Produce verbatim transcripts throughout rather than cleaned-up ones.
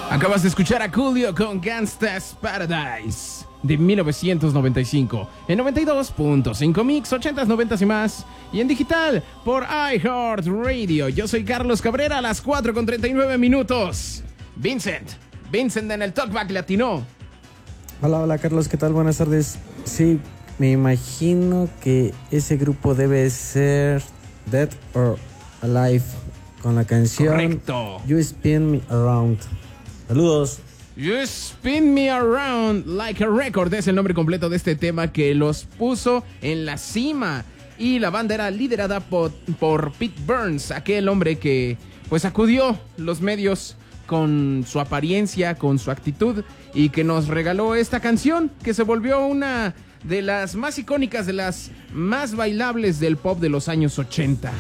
Acabas de escuchar a Coolio con Gangsta's Paradise de mil novecientos noventa y cinco en noventa y dos punto cinco Mix, ochentas, noventas y más, y en digital por iHeartRadio. Yo soy Carlos Cabrera, a las cuatro con treinta y nueve minutos. Vincent, Vincent en el Talkback Latino. Hola, hola Carlos, ¿qué tal? Buenas tardes. Sí, me imagino que ese grupo debe ser Dead or Alive con la canción Correcto. You Spin Me Around. Saludos. You Spin Me Around Like a Record es el nombre completo de este tema que los puso en la cima. Y la banda era liderada por, por Pete Burns, aquel hombre que pues acudió los medios con su apariencia, con su actitud, y que nos regaló esta canción que se volvió una de las más icónicas, de las más bailables del pop de los años ochenta.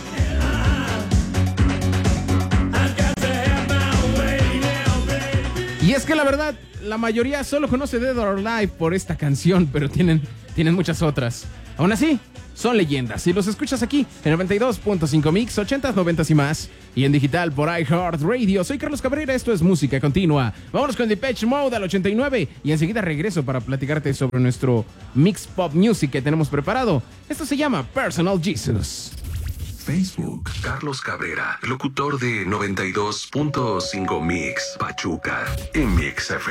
Y es que la verdad, la mayoría solo conoce Dead or Alive por esta canción, pero tienen, tienen muchas otras. Aún así, son leyendas. Si los escuchas aquí en noventa y dos punto cinco Mix, ochentas, noventas y más, y en digital por iHeartRadio. Soy Carlos Cabrera, esto es Música Continua. Vámonos con Depeche Mode al ochenta y nueve y enseguida regreso para platicarte sobre nuestro Mix Pop Music que tenemos preparado. Esto se llama Personal Jesus. Facebook, Carlos Cabrera, locutor de noventa y dos punto cinco Mix, Pachuca, en Mix F M.